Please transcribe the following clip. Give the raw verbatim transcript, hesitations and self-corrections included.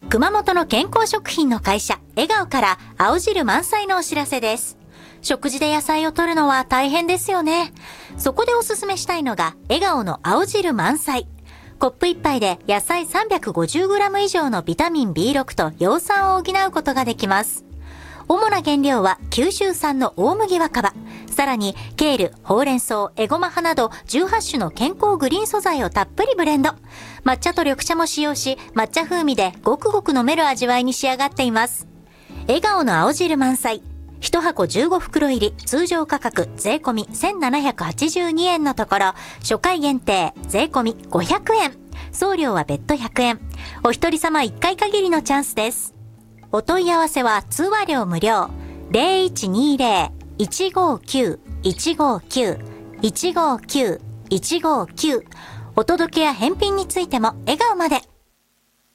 熊本の健康食品の会社、笑顔から青汁満載のお知らせです。食事で野菜を摂るのは大変ですよね。そこでおすすめしたいのが、笑顔の青汁満載。コップ一杯で野菜 さんびゃくごじゅうグラム 以上のビタミン ビーろく と葉酸を補うことができます。主な原料は九州産の大麦若葉。さらに、ケール、ほうれん草、エゴマ葉などじゅうはち種の健康グリーン素材をたっぷりブレンド。抹茶と緑茶も使用し、抹茶風味でごくごく飲める味わいに仕上がっています。笑顔の青汁満載。いちはこじゅうごふくろ入り、通常価格税込みせんななひゃくはちじゅうにえんのところ、初回限定税込みごひゃくえん。送料は別途ひゃくえん。お一人様いっかい限りのチャンスです。お問い合わせは通話料無料。ゼロいちにゼロ いちごきゅう いちごきゅう いちごきゅう いちごきゅう。お届けや返品についても笑顔まで。